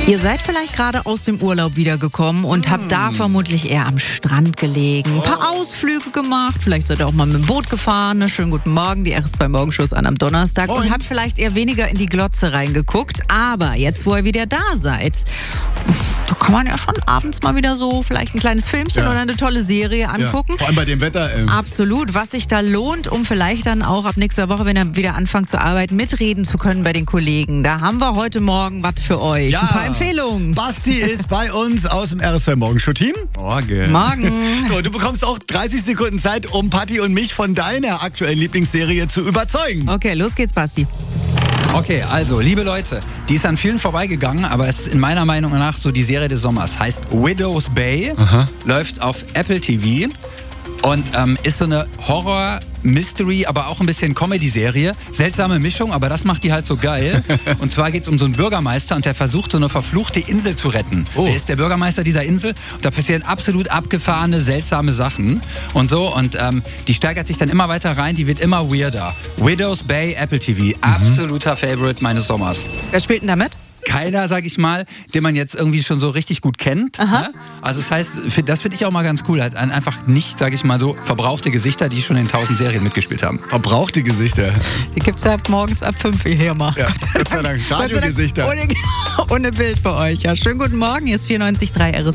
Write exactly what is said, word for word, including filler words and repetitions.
Ihr seid vielleicht gerade aus dem Urlaub wiedergekommen und habt da vermutlich eher am Strand gelegen, ein paar Ausflüge gemacht, vielleicht seid ihr auch mal mit dem Boot gefahren. Ne? Schönen guten Morgen, die R S zwei Morgenshows an am Donnerstag und habt vielleicht eher weniger in die Glotze reingeguckt. Aber jetzt, wo ihr wieder da seid, da kann man ja schon abends mal wieder so vielleicht ein kleines Filmchen ja. oder eine tolle Serie angucken. Ja, vor allem bei dem Wetter. Ähm. Absolut, was sich da lohnt, um vielleicht dann auch ab nächster Woche, wenn ihr wieder anfangt zu arbeiten, mitreden zu können bei den Kollegen. Da haben wir heute Morgen was für euch. Ja. Ein paar Empfehlungen. Basti ist bei uns aus dem R S zwei Morgenshow-Team. Morgen. Morgen. So, du bekommst auch dreißig Sekunden Zeit, um Patti und mich von deiner aktuellen Lieblingsserie zu überzeugen. Okay, los geht's, Basti. Okay, also, liebe Leute, die ist an vielen vorbeigegangen, aber es ist in meiner Meinung nach so die Serie des Sommers. Heißt Widow's Bay, Aha. läuft auf Apple T V und ähm, ist so eine Horror- Mystery, aber auch ein bisschen Comedy-Serie. Seltsame Mischung, aber das macht die halt so geil. Und zwar geht es um so einen Bürgermeister und der versucht, so eine verfluchte Insel zu retten. Oh. Der ist der Bürgermeister dieser Insel und da passieren absolut abgefahrene, seltsame Sachen und so. Und ähm, die steigert sich dann immer weiter rein, die wird immer weirder. Widow's Bay, Apple T V. Absoluter Favorite meines Sommers. Wer spielt denn damit? Keiner, sag ich mal, den man jetzt irgendwie schon so richtig gut kennt. Ne? Also das heißt, das finde ich auch mal ganz cool. Halt einfach nicht, sag ich mal so, verbrauchte Gesichter, die schon in tausend Serien mitgespielt haben. Verbrauchte Gesichter. Die gibt's ja morgens ab fünf hier mal. Ja, Gott sei Dank. Radiogesichter. Ohne, ohne Bild für euch. Ja, schönen guten Morgen, hier ist vierundneunzig Komma drei R S